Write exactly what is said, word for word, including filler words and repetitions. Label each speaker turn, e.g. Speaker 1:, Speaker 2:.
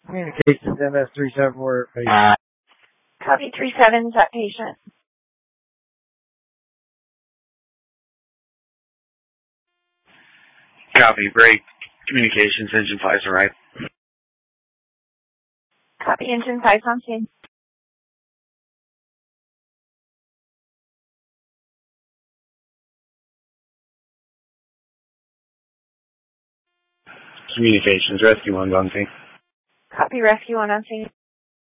Speaker 1: Communications M S three seven four.
Speaker 2: Copy three seven, is that patient?
Speaker 3: Copy, break. Communications, engine five's arrived.
Speaker 2: Copy, engine five's on scene.
Speaker 3: Communications, rescue one's on scene.
Speaker 2: Copy, rescue one on scene.